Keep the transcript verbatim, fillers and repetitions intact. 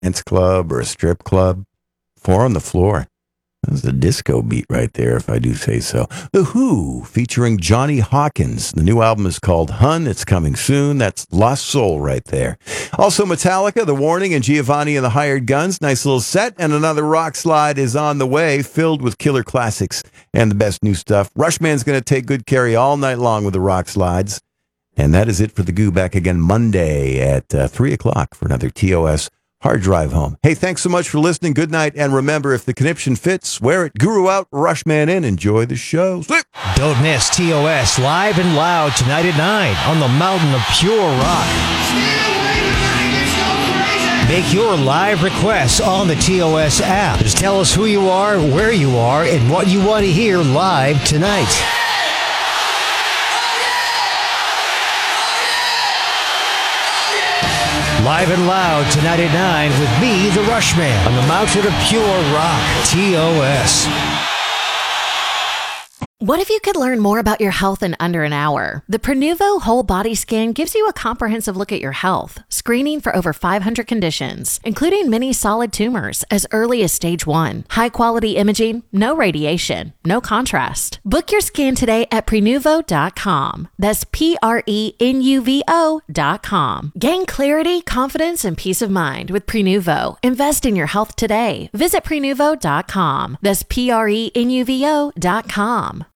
dance club or a strip club. Four on the floor. That's a disco beat right there, if I do say so. The Who, featuring Johnny Hawkins. The new album is called Hun. It's coming soon. That's Lost Soul right there. Also, Metallica, The Warning, and Giovanni and the Hired Guns. Nice little set. And another rock slide is on the way, filled with killer classics and the best new stuff. Rushman's going to take good care of you all night long with the rock slides. And that is it for The Goo. Back again Monday at uh, three o'clock for another T O S Hard Drive Home. Hey, thanks so much for listening. Good night. And remember, if the conniption fits, wear it. Guru out, Rushman in. Enjoy the show. Sleep. Don't miss T O S Live and Loud tonight at nine on the Mountain of Pure Rock. Make your live requests on the T O S app. Just tell us who you are, where you are, and what you want to hear live tonight. Live and Loud tonight at nine with me, the Rushman, on the Mountain of Pure Rock, T O S. What if you could learn more about your health in under an hour? The Prenuvo Whole Body Scan gives you a comprehensive look at your health, screening for over five hundred conditions, including many solid tumors as early as stage one. High-quality imaging, no radiation, no contrast. Book your scan today at Prenuvo dot com. That's P R E N U V O dot com. Gain clarity, confidence, and peace of mind with Prenuvo. Invest in your health today. Visit Prenuvo dot com. That's P R E N U V O dot com.